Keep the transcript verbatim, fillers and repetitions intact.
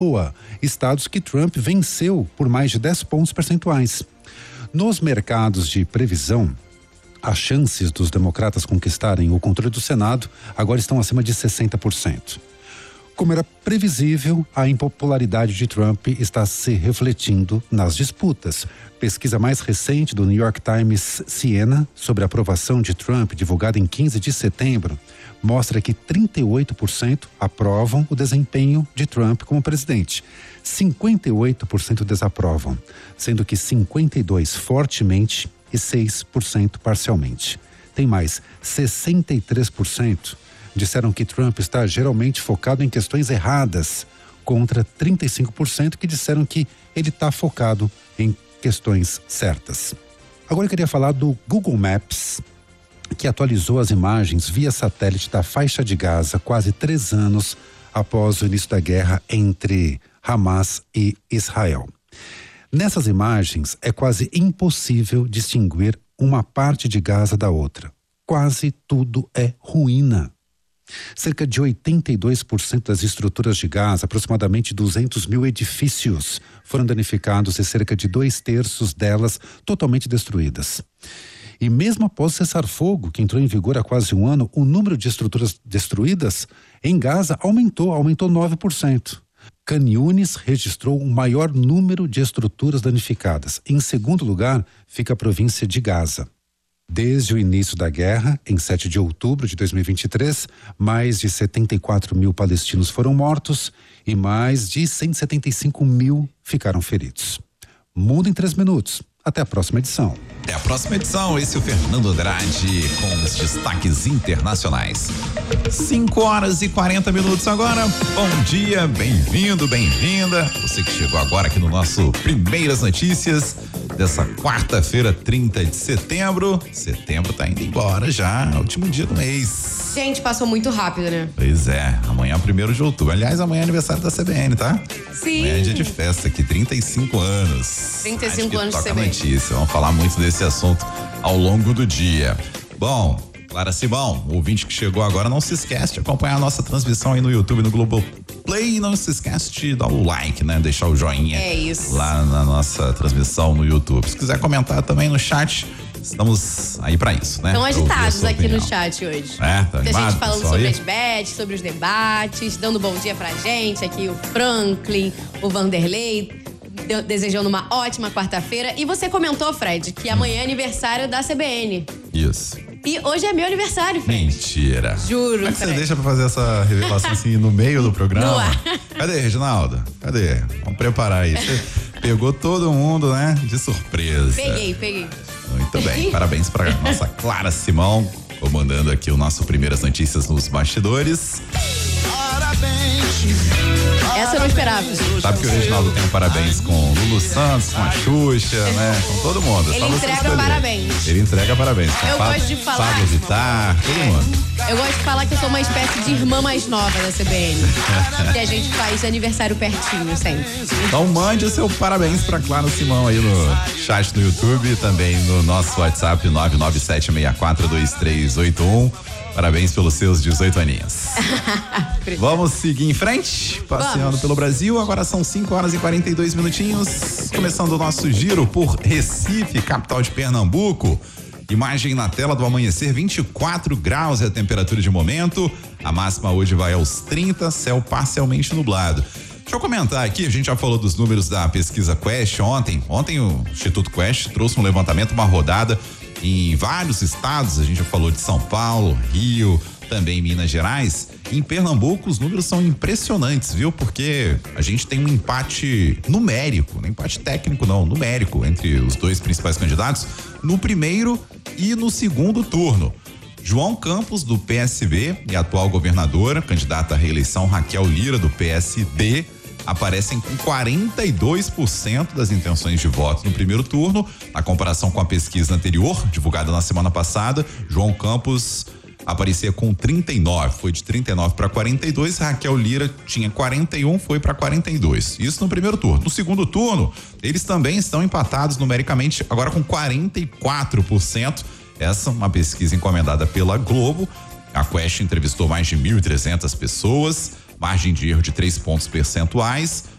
Iowa, estados que Trump venceu por mais de dez pontos percentuais. Nos mercados de previsão, as chances dos democratas conquistarem o controle do Senado agora estão acima de sessenta por cento. Como era previsível, a impopularidade de Trump está se refletindo nas disputas. Pesquisa mais recente do New York Times Siena sobre a aprovação de Trump, divulgada em quinze de setembro, mostra que trinta e oito por cento aprovam o desempenho de Trump como presidente. cinquenta e oito por cento desaprovam, sendo que cinquenta e dois por cento fortemente e seis por cento parcialmente. Tem mais, sessenta e três por cento disseram que Trump está geralmente focado em questões erradas, contra trinta e cinco por cento que disseram que ele está focado em questões certas. Agora eu queria falar do Google Maps, que atualizou as imagens via satélite da faixa de Gaza quase três anos após o início da guerra entre Hamas e Israel. Nessas imagens é quase impossível distinguir uma parte de Gaza da outra. Quase tudo é ruína. Cerca de oitenta e dois por cento das estruturas de Gaza, aproximadamente duzentos mil edifícios, foram danificados e cerca de dois terços delas totalmente destruídas. E mesmo após o cessar-fogo, que entrou em vigor há quase um ano, o número de estruturas destruídas em Gaza aumentou, aumentou nove por cento. Khan Yunis registrou o maior número de estruturas danificadas. Em segundo lugar, fica a província de Gaza. Desde o início da guerra, em sete de outubro de dois mil e vinte e três, mais de setenta e quatro mil palestinos foram mortos e mais de cento e setenta e cinco mil ficaram feridos. Mundo em três minutos. Até a próxima edição. Até a próxima edição. Esse é o Fernando Andrade com os destaques internacionais. cinco horas e quarenta minutos agora. Bom dia, bem-vindo, bem-vinda. Você que chegou agora aqui no nosso Primeiras Notícias dessa quarta-feira, trinta de setembro. Setembro tá indo embora já, último dia do mês. Gente, passou muito rápido, né? Pois é, amanhã é o primeiro de outubro. Aliás, amanhã é aniversário da C B N, tá? Sim. Amanhã é dia de festa aqui, trinta e cinco anos. trinta e cinco anos de C C B N. Notícia. Vamos falar muito desse assunto ao longo do dia. Bom, Clara Simão, o ouvinte que chegou agora, não se esquece de acompanhar a nossa transmissão aí no YouTube, no Globoplay. Não se esquece de dar o like, né? Deixar o joinha. É isso. Lá na nossa transmissão no YouTube. Se quiser comentar também no chat, estamos aí pra isso, né? Estão agitados aqui opinião. No chat hoje. É, tá Muita animado, gente falando pessoal sobre aí? as bets, sobre os debates, dando bom dia pra gente. Aqui o Franklin, o Vanderlei, de- desejando uma ótima quarta-feira. E você comentou, Fred, que amanhã é aniversário da C B N. Isso. E hoje é meu aniversário, Fred. Mentira. Juro, Como é que você Fred. deixa pra fazer essa revelação assim no meio do programa? No ar. Cadê, Reginaldo? Cadê? Vamos preparar aí. Você pegou todo mundo, né? De surpresa. Peguei, peguei. Muito bem, parabéns para nossa Clara Simão, comandando aqui o nosso Primeiras Notícias nos bastidores. Essa eu não esperava. Sabe que o Reginaldo tem um parabéns com o Lulu Santos, com a Xuxa, né? Com todo mundo. É só Ele você entrega escolher. parabéns. Ele entrega parabéns. Com Eu Fábio- gosto de falar- Fábio Vittar, todo mundo. Eu gosto de falar que eu sou uma espécie de irmã mais nova da C B N. Que a gente faz aniversário pertinho sempre. Então mande o seu parabéns pra Clara Simão aí no chat do YouTube e também no nosso WhatsApp nove nove sete seis quatro dois três oito um. Parabéns pelos seus dezoito aninhos. Vamos seguir em frente, passeando Vamos. pelo Brasil. Agora são cinco horas e quarenta e dois minutinhos. Começando o nosso giro por Recife, capital de Pernambuco. Imagem na tela do amanhecer, vinte e quatro graus é a temperatura de momento. A máxima hoje vai aos trinta, céu parcialmente nublado. Deixa eu comentar aqui, a gente já falou dos números da pesquisa Quest ontem. Ontem o Instituto Quest trouxe um levantamento, uma rodada em vários estados. A gente já falou de São Paulo, Rio, também Minas Gerais. Em Pernambuco os números são impressionantes, viu? Porque a gente tem um empate numérico, não empate técnico não, numérico, entre os dois principais candidatos no primeiro e no segundo turno. João Campos, do P S B, e atual governadora, candidata à reeleição Raquel Lira, do P S D, aparecem com quarenta e dois por cento das intenções de voto no primeiro turno. Na comparação com a pesquisa anterior, divulgada na semana passada, João Campos aparecia com trinta e nove, foi de trinta e nove para quarenta e dois, Raquel Lira tinha quarenta e um, foi para quarenta e dois. Isso no primeiro turno. No segundo turno, eles também estão empatados numericamente, agora com quarenta e quatro por cento. Essa é uma pesquisa encomendada pela Globo. A Quest entrevistou mais de mil e trezentas pessoas. margem de erro de três pontos percentuais.